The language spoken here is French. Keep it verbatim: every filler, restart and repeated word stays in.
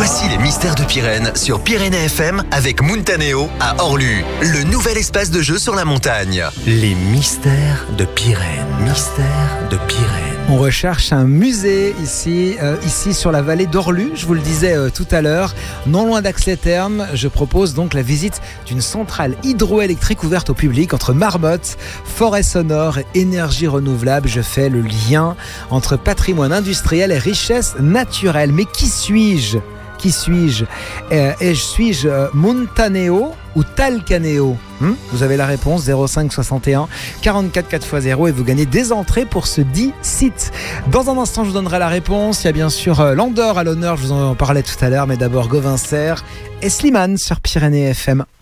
Voici les mystères de Pyrène sur Pyrénées F M avec Muntaneo à Orlu, le nouvel espace de jeu sur la montagne. Les mystères de Pyrène, mystères de Pyrène. On recherche un musée ici, euh, ici sur la vallée d'Orlu, je vous le disais euh, tout à l'heure. Non loin d'Ax-les-Thermes, je propose donc la visite d'une centrale hydroélectrique ouverte au public entre marmottes, forêt sonore et énergie renouvelable. Je fais le lien entre patrimoine industriel et richesse naturelle. Mais qui suis-je ? Qui suis-je ? euh, Et suis-je euh, Muntaneo ou Talcaneo ? hmm Vous avez la réponse, zéro cinq soixante et un quarante-quatre quatre fois zéro, et vous gagnez des entrées pour ce dit site. Dans un instant, je vous donnerai la réponse. Il y a bien sûr euh, Landor à l'honneur, je vous en parlais tout à l'heure, mais d'abord Gauvin Serre et Slimane sur Pyrénées F M.